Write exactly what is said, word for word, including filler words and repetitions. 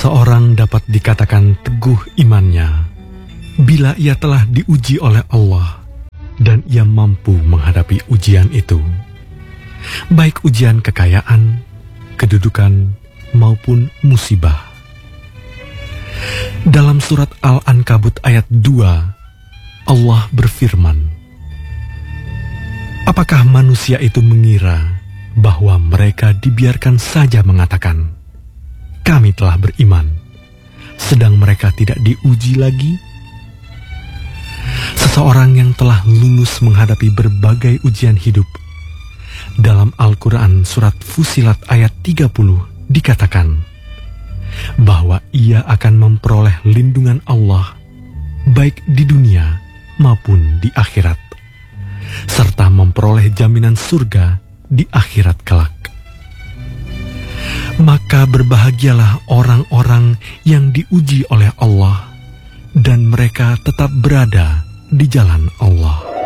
Seseorang dapat dikatakan teguh imannya bila ia telah diuji oleh Allah dan ia mampu menghadapi ujian itu, baik ujian kekayaan, kedudukan, maupun musibah. Dalam surat Al-Ankabut ayat dua, Allah berfirman, "Apakah manusia itu mengira bahwa mereka dibiarkan saja mengatakan, 'Kami telah beriman,' sedang mereka tidak diuji lagi?" Seseorang yang telah lulus menghadapi berbagai ujian hidup, dalam Al-Quran surat Fusilat ayat tiga puluh dikatakan bahwa ia akan memperoleh lindungan Allah baik di dunia maupun di akhirat, serta memperoleh jaminan surga di akhirat kelak. Maka berbahagialah orang-orang yang diuji oleh Allah dan mereka tetap berada di jalan Allah.